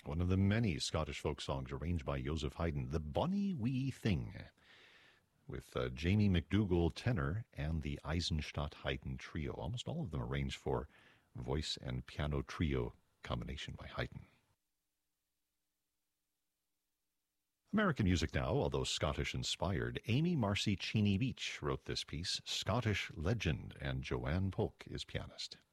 One of the many Scottish folk songs arranged by Joseph Haydn, The Bonnie Wee Thing, with Jamie McDougall tenor and the Eisenstadt Haydn Trio. Almost all of them arranged for voice and piano trio combination by Haydn. American music now, although Scottish-inspired. Amy Marcy Cheney Beach wrote this piece, Scottish Legend, and Joanne Polk is pianist.